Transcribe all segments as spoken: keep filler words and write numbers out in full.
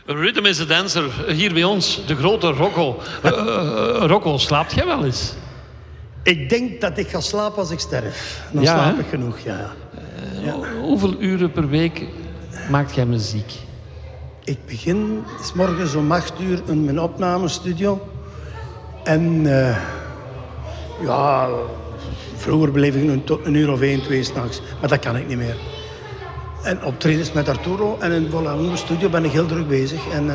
Rhythm is a Dancer, hier bij ons, de grote Rocco. Uh, uh, Rocco, slaapt jij wel eens? Ik denk dat ik ga slapen als ik sterf. Dan ja, slaap hè? ik genoeg, ja. ja. Uh, ja. Hoeveel uren per week maakt jij muziek? Ik begin 's morgens om acht uur in mijn opnamestudio. En uh, ja, vroeger bleef ik nu tot een uur of één, twee s'nachts. Maar dat kan ik niet meer. En optredens met Arturo en in de studio ben ik heel druk bezig. En uh,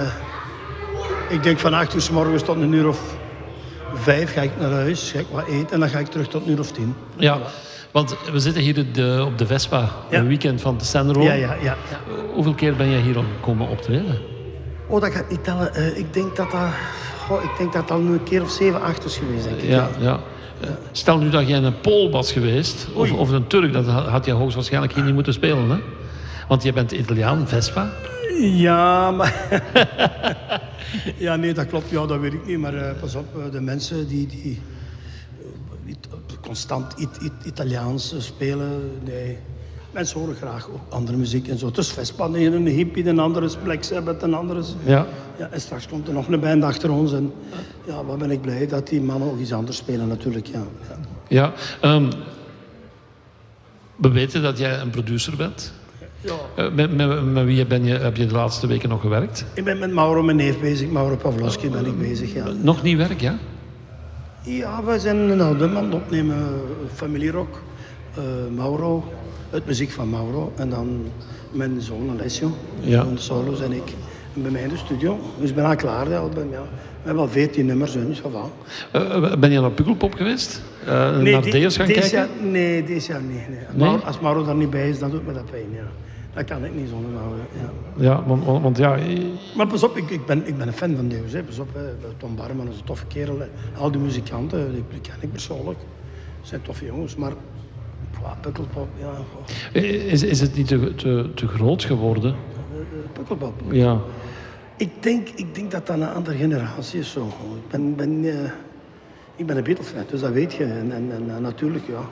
ik denk van acht uur 's morgens tot een uur of vijf ga ik naar huis, ga ik wat eten en dan ga ik terug tot een uur of tien. Ja, want we zitten hier de, op de Vespa, ja. Een weekend van de Sanderlo. Ja, ja, ja, ja. Hoeveel keer ben jij hier al komen optreden? Oh, dat ga ik niet tellen. Uh, ik denk dat dat... Oh, ik denk dat dat al een keer of zeven, acht is geweest, denk ik. Ja, ja. Uh, stel nu dat jij een Pool was geweest, of, of een Turk, dat had je hoogstwaarschijnlijk hier niet moeten spelen, hè? Want je bent Italiaan, Vespa. Ja, maar... ja, nee, dat klopt. Ja, dat weet ik niet. Maar uh, pas op, uh, de mensen die, die uh, constant it, it, Italiaans spelen, nee. Mensen horen graag ook andere muziek en zo. Het is Vespa, een hippie, een andere is Black Sabbath, een andere is... Ja. Ja, en straks komt er nog een band achter ons. En ja, wat ben ik blij dat die mannen ook iets anders spelen natuurlijk, ja. Ja, ja um, we weten dat jij een producer bent. Ja. Uh, met, met, met wie ben je, heb je de laatste weken nog gewerkt? Ik ben met Mauro, mijn neef, bezig. Mauro Pavlovski ben ik bezig, ja. Nog niet werk, ja? Ja, we zijn een album aan het opnemen. Familierock, uh, Mauro, het muziek van Mauro. En dan mijn zoon Alessio, ja. de solos en ik. En bij mij in de studio. Dus ik ben al klaar, de album, ja. We hebben al veertien nummers, dus van. Uh, ben je naar Pukkelpop geweest? Uh, nee, naar Deers gaan kijken? Jaar, nee, deze jaar niet. Nee. Nee? Mauro, als Mauro daar niet bij is, dan doet me dat pijn, ja. Dat kan ik niet zonder Mauro, ja. Ja, want, want ja... Maar pas op, ik, ik, ben, ik ben een fan van Deus, hè. Pas op, hè. Tom Barman is een toffe kerel. Hè. Al die muzikanten, die, die ken ik persoonlijk. Dat zijn toffe jongens, maar... Pukkelpop, ja. Is, is het niet te, te, te groot geworden? Uh, Pukkelpop? Ja. Ik denk, ik denk dat dat een andere generatie is. Zo. Ik ben, ben, uh, ik ben een Beatles-fan, dus dat weet je. En, en, en uh, natuurlijk, ja.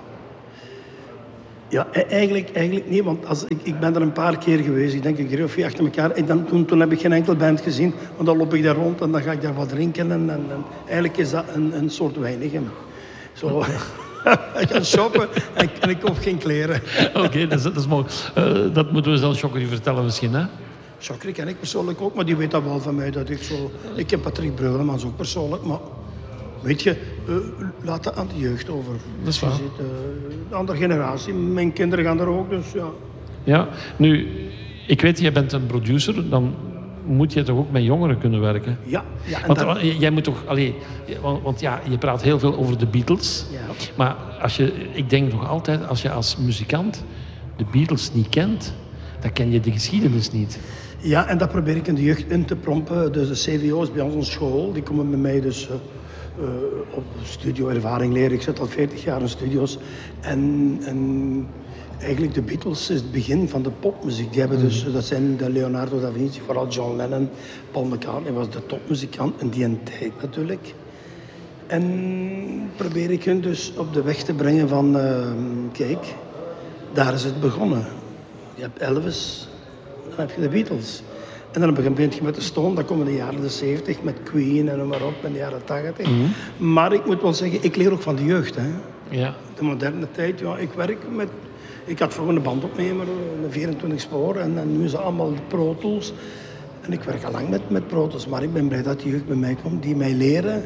Ja, eigenlijk, eigenlijk niet, want als, ik, ik ben er een paar keer geweest. Ik denk een keer of vier achter elkaar. En dan, toen, toen heb ik geen enkel band gezien. Want dan loop ik daar rond en dan ga ik daar wat drinken. En, en, en eigenlijk is dat een, een soort weinigem. Zo... Ik ga shoppen en, en ik koop geen kleren. Oké, okay, dat, dat is mooi. Uh, dat moeten we zelf Chokri vertellen misschien, hè? Chokri ken ik persoonlijk ook, maar die weet dat wel van mij. Dat ik zo... Ik ken Patrick Breulemans ook persoonlijk, maar... Weet je, uh, laat dat aan de jeugd over. Dat is waar. Ziet, uh, de andere generatie, mijn kinderen gaan er ook, dus ja. Ja, nu, ik weet, jij bent een producer, dan... moet je toch ook met jongeren kunnen werken? Ja. ja want dan... jij moet toch... Allee, want, want ja, je praat heel veel over de Beatles. Ja. Maar als je, ik denk nog altijd, als je als muzikant de Beatles niet kent, dan ken je de geschiedenis niet. Ja, en dat probeer ik in de jeugd in te prompen. Dus de C V O's bij ons op school, die komen bij mij dus uh, uh, op studio-ervaring leren. Ik zit al veertig jaar in studio's. En... en eigenlijk de Beatles is het begin van de popmuziek. Die hebben dus, dat zijn de Leonardo da Vinci, vooral John Lennon, Paul McCartney was de topmuzikant in die tijd natuurlijk. En probeer ik hun dus op de weg te brengen van, uh, kijk, daar is het begonnen. Je hebt Elvis, dan heb je de Beatles. En dan begin je met de Stone, dan komen de jaren de zeventig met Queen en noem maar op, en de jaren tachtig. Mm-hmm. Maar ik moet wel zeggen, ik leer ook van de jeugd. Hè. Ja. De moderne tijd, ja, ik werk met... Ik had vroeger een bandopnemer, een vierentwintig spoor en, en nu is het allemaal Pro Tools. En ik werk al lang met, met Pro Tools, maar ik ben blij dat de jeugd bij mij komt, die mij leren.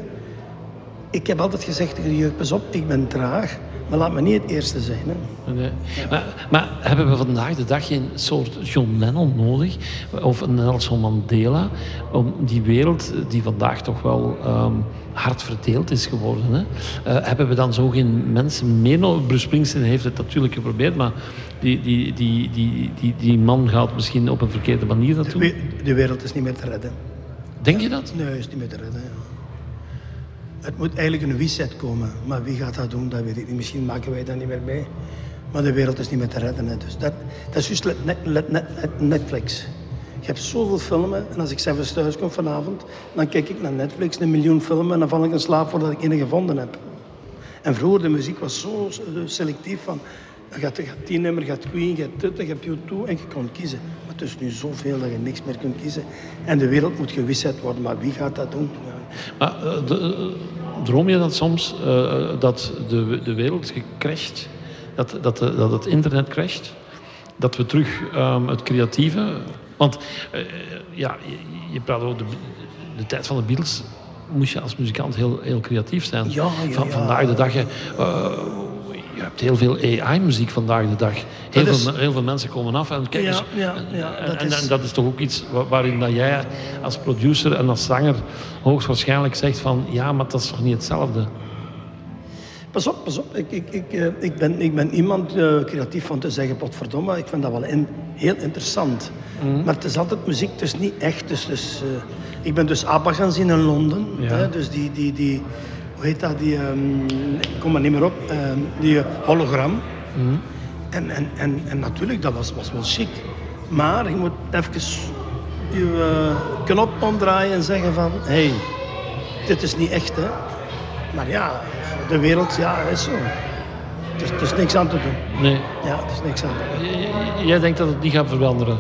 Ik heb altijd gezegd tegen de jeugd, pas op, ik ben traag, maar laat me niet het eerste zijn. Hè. Nee. Maar, maar hebben we vandaag de dag geen soort John Lennon nodig, of een Nelson Mandela, om die wereld die vandaag toch wel um, hard verdeeld is geworden, hè? Uh, hebben we dan zo geen mensen meer nodig? Bruce Springsteen heeft het natuurlijk geprobeerd, maar die, die, die, die, die, die man gaat misschien op een verkeerde manier dat doen. De, de wereld is niet meer te redden. Denk je dat? Nee, is niet meer te redden. Ja. Het moet eigenlijk een reset komen, maar wie gaat dat doen, dat weet ik niet. Misschien maken wij dat niet meer mee. Maar de wereld is niet meer te redden. Hè. Dus dat, dat is juist net, net, net, Netflix. Je hebt zoveel filmen en als ik zelfs thuis kom vanavond, dan kijk ik naar Netflix, een miljoen filmen en dan val ik in slaap voordat ik één gevonden heb. En vroeger, de muziek was zo selectief van, je gaat, je gaat die nummer, je gaat Queen, je hebt dit, je hebt U twee en je kon kiezen. Maar Het is nu zoveel dat je niks meer kunt kiezen. En de wereld moet gewisheid worden, maar wie gaat dat doen? Ja. Maar uh, de, uh, droom je dat soms, uh, dat de, de wereld crasht? Dat, dat, uh, dat het internet crasht? Dat we terug um, het creatieve... Want uh, ja, je, je praat over de, de tijd van de Beatles. Moest je als muzikant heel, heel creatief zijn. Ja, ja, van, ja. Vandaag de dag... Uh, je hebt heel veel A I-muziek vandaag de dag. Heel, is... veel, heel veel mensen komen af en kijken. Ja, ja, ja, en, dat en, is... en dat is toch ook iets waarin dat jij als producer en als zanger hoogstwaarschijnlijk zegt van ja, maar dat is toch niet hetzelfde? Pas op, pas op. Ik, ik, ik, uh, ik, ben, ik ben iemand uh, creatief van te zeggen, potverdomme, ik vind dat wel in, heel interessant. Mm. Maar het is altijd muziek, het is niet echt. Dus, dus, uh, ik ben dus ABBA gaan zien in Londen. Ja. Hè, dus die, die, die, hoe heet dat, die, um, ik kom er niet meer op, uh, die uh, hologram. Mm. En, en, en, en natuurlijk, dat was, was wel chic. Maar je moet even je uh, knop omdraaien en zeggen van, hé, hey, dit is niet echt, hè. Maar ja, de wereld, ja, is zo. Er is, er is niks aan te doen. Nee. Ja, er is niks aan te doen. J- jij denkt dat het niet gaat veranderen?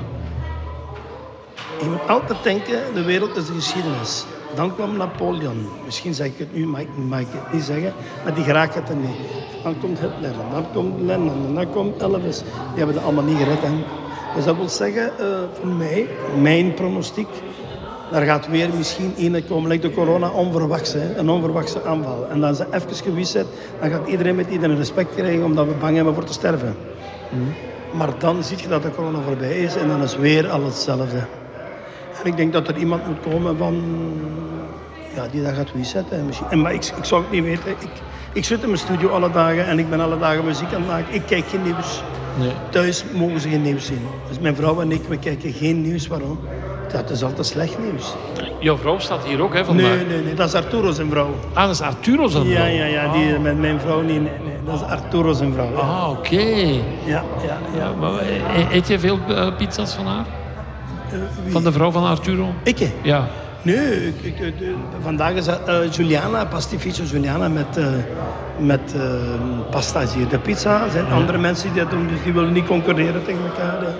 Je moet altijd denken, de wereld is de geschiedenis. Dan kwam Napoleon. Misschien zeg ik het nu, mag ik, mag ik het niet zeggen. Maar die geraakt het er niet. Dan komt Hitler, en dan komt Lennon, en dan komt Elvis. Die hebben het allemaal niet gered. Hè. Dus dat wil zeggen, uh, voor mij, mijn pronostiek... Er gaat weer misschien een komen, like de corona, onverwachts, hè? Een onverwachte aanval. En dan ze even gewisseld, dan gaat iedereen met iedereen respect krijgen omdat we bang hebben voor te sterven. Mm. Maar dan zie je dat de corona voorbij is en dan is weer alles hetzelfde. En ik denk dat er iemand moet komen van, ja, die dat gaat resetten. En maar ik, ik zou het niet weten. Ik, ik zit in mijn studio alle dagen en ik ben alle dagen muziek aan het maken. Ik kijk geen nieuws. Nee. Thuis mogen ze geen nieuws zien. Dus mijn vrouw en ik, we kijken geen nieuws. Waarom? Dat is altijd slecht nieuws. Jouw vrouw staat hier ook, hè, vandaag? Nee, nee, nee. Dat is Arturo zijn vrouw. Ah, dat is Arturo zijn vrouw? Ja, ja, ja. Die, ah. Met mijn vrouw niet. Nee, nee. Dat is Arturo zijn vrouw. Ja. Ah, oké. Okay. Ja, ja, ja. ja maar, eet je veel uh, pizza's van haar? Uh, van de vrouw van Arturo? Ik? Ja. Nee, ik, ik, ik, vandaag is dat uh, Giuliana, pastificio Giuliana met, uh, met uh, pasta hier. De pizza zijn ja. andere mensen die dat doen, dus die willen niet concurreren tegen elkaar.